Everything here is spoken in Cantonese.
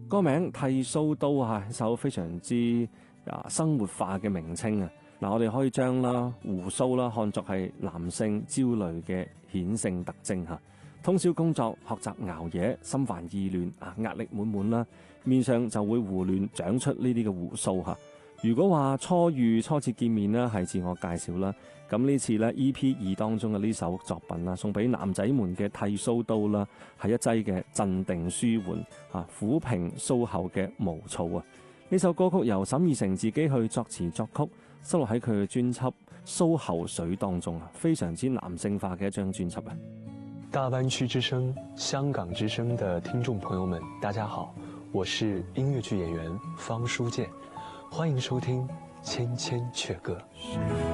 歌名剃鬚刀啊，一首非常之生活化嘅名稱啊。嗱，我哋可以將啦鬍鬚啦看作係男性焦慮嘅顯性特徵嚇。通宵工作、學習、熬夜，心煩意亂啊，壓力滿滿啦，面上就會胡亂長出呢啲嘅鬍鬚嚇。如果話初遇初次見面啦，係自我介紹啦，咁呢次咧 EP2 當中嘅呢首作品啦，送俾男仔們嘅剃鬚刀啦，係一劑嘅鎮定舒緩啊，撫平鬚後嘅毛躁啊。呢首歌曲由沈以誠自己去作詞作曲，收錄喺佢嘅專輯《鬚後水》當中啊，非常之男性化嘅一張專輯啊。 大灣區之聲、香港之聲的聽眾朋友們，大家好，我是音樂劇演員方書劍，歡迎收聽《千千闕歌》。